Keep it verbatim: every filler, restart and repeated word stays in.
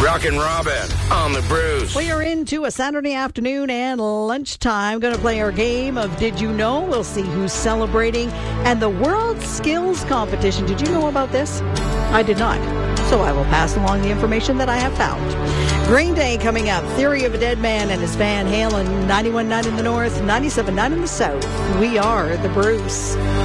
Rockin' Robin on the Bruce. We are into a Saturday afternoon and lunchtime. Going to play our game of Did You Know? We'll see who's celebrating. And the World Skills Competition. Did you know about this? I did not. So I will pass along the information that I have found. Green Day coming up. Theory of a Dead Man and his Van Halen. ninety-one point nine in the north, ninety-seven point nine in the south. We are the Bruce.